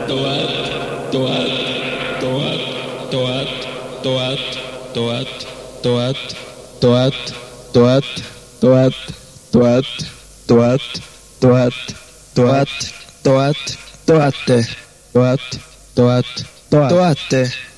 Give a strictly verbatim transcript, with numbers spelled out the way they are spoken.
toat, toat, toat, toat, toat, toat, toat, toat, toat, toat, toat, toat, toat, toat, toate, toat, toat, toate.